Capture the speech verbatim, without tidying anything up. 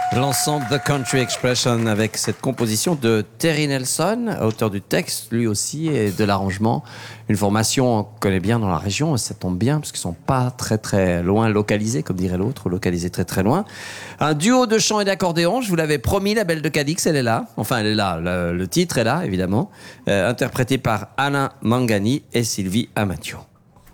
L'ensemble The Country Expression avec cette composition de Terry Nelson, auteur du texte lui aussi et de l'arrangement. Une formation qu'on connaît bien dans la région et ça tombe bien parce qu'ils sont pas très très loin localisés, comme dirait l'autre, localisés très très loin. Un duo de chant et d'accordéon, je vous l'avais promis, la Belle de Cadix, elle est là. Enfin, elle est là, le, le titre est là, évidemment. Euh, interprété par Alain Mangani et Sylvie Amatio.